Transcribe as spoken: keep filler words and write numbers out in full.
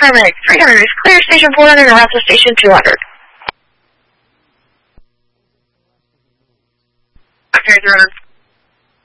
paramedic three hundred is clear station four hundred and route to station two hundred. Okay, three hundred.